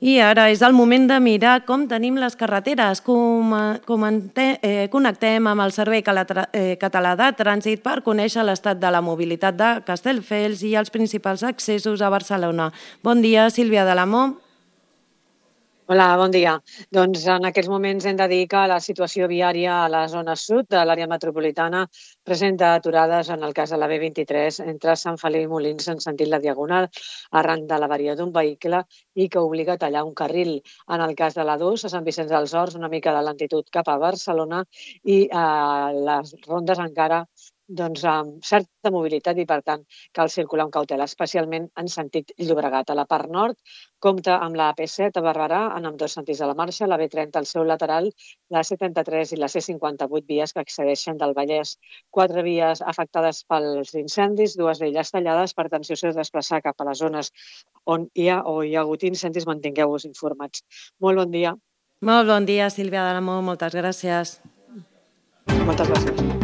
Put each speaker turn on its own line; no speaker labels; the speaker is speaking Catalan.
I ara és el moment de mirar com tenim les carreteres. Connectem amb el Servei Català de Trànsit per conèixer l'estat de la mobilitat de Castelldefels i els principals accessos a Barcelona. Bon dia, Sílvia de l'Amor.
Hola, bon dia. Doncs en aquests moments hem de dir que la situació viària a la zona sud de l'àrea metropolitana presenta aturades en el cas de la B23 entre Sant Feliu i Molins en sentit la Diagonal, arran de l'avaria d'un vehicle i que obliga a tallar un carril. En el cas de la 2, a Sant Vicenç dels Horts, una mica de lentitud cap a Barcelona i les rondes encara amb certa mobilitat i, per tant, cal circular amb cautela, especialment en sentit Llobregat. A la part nord compta amb la AP7 a Barberà en ambdós sentits de la marxa, la B30 al seu lateral, la C33 i la C58 vies que accedeixen del Vallès. 4 vies afectades pels incendis, 2 d'elles tallades. Per tant, si us heu de desplaçar cap a les zones on hi ha o hi ha hagut incendis, mantingueu-vos informats. Molt bon dia.
Molt bon dia, Sílvia de l'Amor. Moltes gràcies.
Moltes gràcies.